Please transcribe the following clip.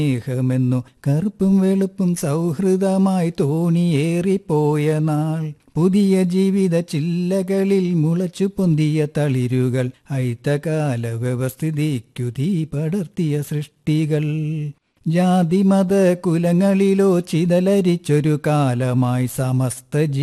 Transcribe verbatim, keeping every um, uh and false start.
സ്നേഹമെന്നു കറുപ്പും വെളുപ്പും സൗഹൃദമായി തോണിയേറിപ്പോയ നാൾ. പുതിയ ജീവിത ചില്ലകളിൽ മുളച്ചു പൊന്തിയ തളിരുകൾ, ഐത്തകാല വ്യവസ്ഥിതിക്കു തീ പടർത്തിയ സൃഷ്ടികൾ. ജാതി മത കുലങ്ങളിലോ ചിതലരിച്ചൊരു കാലമായി സമസ്ത